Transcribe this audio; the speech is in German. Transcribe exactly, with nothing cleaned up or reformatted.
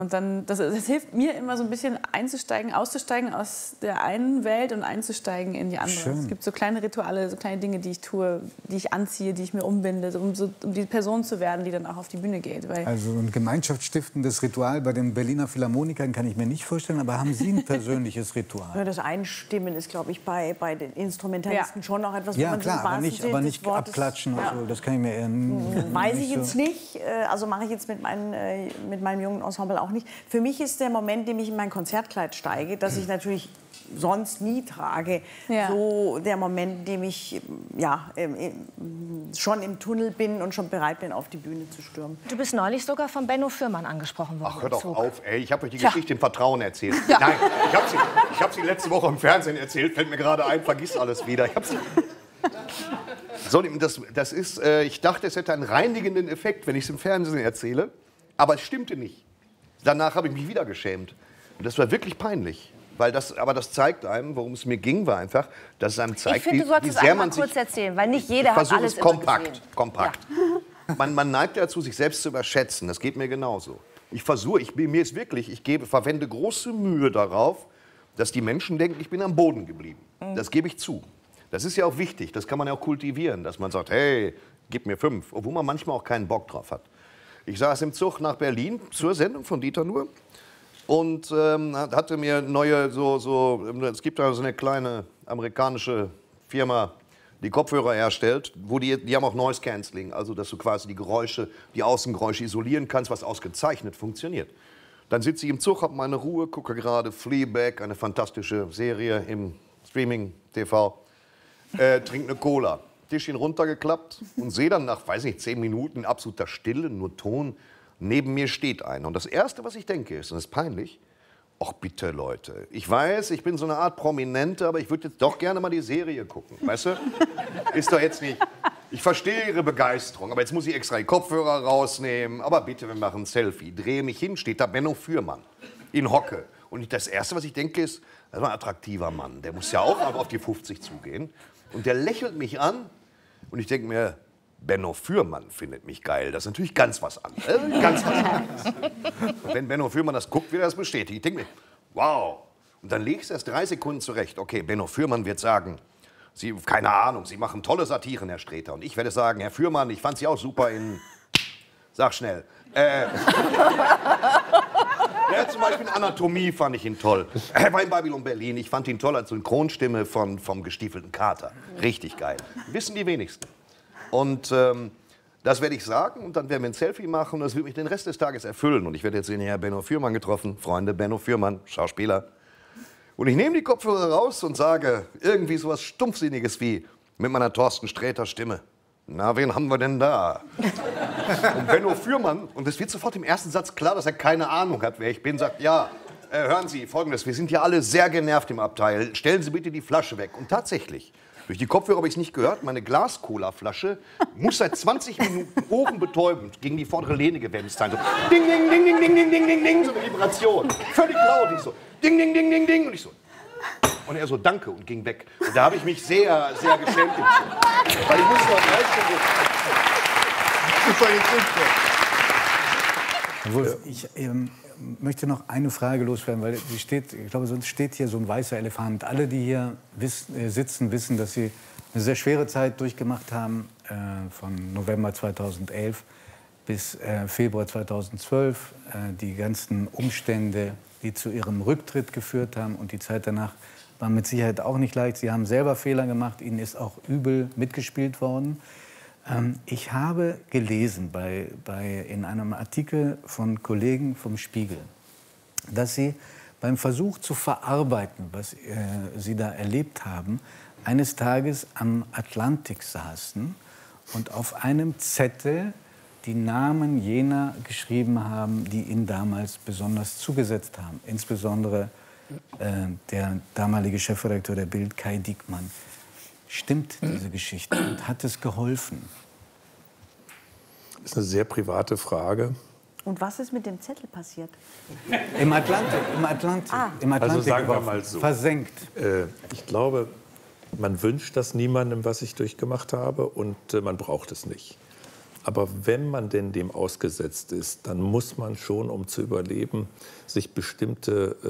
Und dann, das, das hilft mir immer so ein bisschen einzusteigen, auszusteigen aus der einen Welt und einzusteigen in die andere. Schön. Es gibt so kleine Rituale, so kleine Dinge, die ich tue, die ich anziehe, die ich mir umbinde, so, um, so, um die Person zu werden, die dann auch auf die Bühne geht. Weil Also ein gemeinschaftsstiftendes Ritual bei den Berliner Philharmonikern kann ich mir nicht vorstellen, aber haben Sie ein persönliches Ritual? Ja, das Einstimmen ist, glaube ich, bei, bei den Instrumentalisten Ja. schon noch etwas, Ja, wo man klar, so aber nicht, aber nicht abklatschen und so. Das kann ich mir eher n- Weiß nicht ich so. jetzt nicht, äh, also mache ich jetzt mit, meinen, äh, mit meinem jungen Ensemble auch nicht. Für mich ist der Moment, in dem ich in mein Konzertkleid steige, das ich natürlich sonst nie trage, Ja. so der Moment, in dem ich ja, ähm, äh, schon im Tunnel bin und schon bereit bin, auf die Bühne zu stürmen. Du bist neulich sogar von Benno Fürmann angesprochen worden. Ach, hör doch im Zug. auf, ey. Ich habe euch die Tja. Geschichte im Vertrauen erzählt. Ja. Nein, ich habe sie, ich hab sie letzte Woche im Fernsehen erzählt. Fällt mir gerade ein, vergiss alles wieder. Ich, hab sie so, das, das ist, äh, ich dachte, es hätte einen reinigenden Effekt, wenn ich es im Fernsehen erzähle. Aber es stimmte nicht. Danach habe ich mich wieder geschämt. Und das war wirklich peinlich. Weil das, aber das zeigt einem, worum es mir ging, war einfach, dass es einem zeigt, Ich finde, du wie, sollst wie es sehr einmal man kurz sich... erzählen, weil nicht jeder Ich hat versuche alles es immer kompakt, gesehen. kompakt. Man, man neigt dazu, sich selbst zu überschätzen. Das geht mir genauso. Ich versuche, ich, mir ist wirklich, ich gebe, verwende große Mühe darauf, dass die Menschen denken, ich bin am Boden geblieben. Das gebe ich zu. Das ist ja auch wichtig, das kann man ja auch kultivieren, dass man sagt, hey, gib mir fünf, obwohl man manchmal auch keinen Bock drauf hat. Ich saß im Zug nach Berlin zur Sendung von Dieter Nuhr und ähm, hatte mir neue, so, so, es gibt da so eine kleine amerikanische Firma, die Kopfhörer herstellt, wo die, die haben auch Noise Cancelling, also dass du quasi die Geräusche, die Außengeräusche isolieren kannst, was ausgezeichnet funktioniert. Dann sitze ich im Zug, habe meine Ruhe, gucke gerade Fleabag, eine fantastische Serie im Streaming-T V, äh, trinke eine Cola. Tischchen runtergeklappt und sehe dann nach, weiß nicht, zehn Minuten in absoluter Stille, nur Ton, neben mir steht einer. Und das Erste, was ich denke, ist, und das ist peinlich, ach bitte Leute, ich weiß, ich bin so eine Art Prominente, aber ich würde jetzt doch gerne mal die Serie gucken, weißt du? Ist doch jetzt nicht, ich verstehe Ihre Begeisterung, aber jetzt muss ich extra die Kopfhörer rausnehmen, aber bitte, wir machen ein Selfie. Drehe mich hin, steht da Benno Fürmann in Hocke. Und das Erste, was ich denke, ist, das ist ein attraktiver Mann, der muss ja auch auf die fünfzig zugehen. Und der lächelt mich an und ich denke mir, Benno Fürmann findet mich geil. Das ist natürlich ganz was anderes. Äh, ganz was anderes. Und wenn Benno Fürmann das guckt, wird er das bestätigt. Ich denke mir, wow. Und dann lege ich es erst drei Sekunden zurecht. Okay, Benno Fürmann wird sagen, Sie, keine Ahnung, Sie machen tolle Satiren, Herr Sträter. Und ich werde sagen, Herr Fürmann, ich fand Sie auch super in... Sag schnell. Äh, ja, zum Beispiel in Anatomie fand ich ihn toll. Er war in Babylon Berlin. Ich fand ihn toll als Synchronstimme von, vom gestiefelten Kater. Richtig geil. Wissen die wenigsten. Und ähm, das werde ich sagen und dann werden wir ein Selfie machen und das wird mich den Rest des Tages erfüllen. Und ich werde jetzt den Herrn Benno Fürmann getroffen. Freunde, Benno Fürmann, Schauspieler. Und ich nehme die Kopfhörer raus und sage irgendwie so was Stumpfsinniges wie mit meiner Thorsten Sträter Stimme. Na, wen haben wir denn da? Und Benno Fürmann, und es wird sofort im ersten Satz klar, dass er keine Ahnung hat, wer ich bin, sagt, ja, äh, hören Sie, Folgendes, wir sind hier alle sehr genervt im Abteil, stellen Sie bitte die Flasche weg. Und tatsächlich, durch die Kopfhörer habe ich es nicht gehört, meine Glas-Cola-Flasche muss seit zwanzig Minuten ohrenbetäubend gegen die vordere Lehne gewämst sein. So, ding, ding, ding, ding, ding, ding, ding, ding, ding, so eine Vibration. Völlig laut. Ich so, ding, ding, ding, ding, ding. Und ich so, und er so, danke, und ging weg. Und da habe ich mich sehr, sehr geschämt im Zug. Weil ich musste auch drei Stunden... Wolf, ich ähm, möchte noch eine Frage loswerden, weil sie steht, ich glaube, sonst steht hier so ein weißer Elefant. Alle, die hier wiss, äh, sitzen, wissen, dass sie eine sehr schwere Zeit durchgemacht haben, äh, von November zweitausendelf bis äh, Februar zweitausendzwölf. Äh, die ganzen Umstände, die zu ihrem Rücktritt geführt haben und die Zeit danach war mit Sicherheit auch nicht leicht. Sie haben selber Fehler gemacht, ihnen ist auch übel mitgespielt worden. Ähm, ich habe gelesen bei, bei, in einem Artikel von Kollegen vom Spiegel, dass Sie beim Versuch zu verarbeiten, was äh, Sie da erlebt haben, eines Tages am Atlantik saßen und auf einem Zettel die Namen jener geschrieben haben, die Ihnen damals besonders zugesetzt haben. Insbesondere äh, der damalige Chefredakteur der Bild, Kai Diekmann. Stimmt diese Geschichte und hat es geholfen? Das ist eine sehr private Frage. Und was ist mit dem Zettel passiert? Im Atlantik, im Atlantik, Ah. im Atlantik Also sagen wir geworfen, mal so. versenkt. Äh, ich glaube, man wünscht das niemandem, was ich durchgemacht habe, und äh, man braucht es nicht. Aber wenn man denn dem ausgesetzt ist, dann muss man schon, um zu überleben, sich bestimmte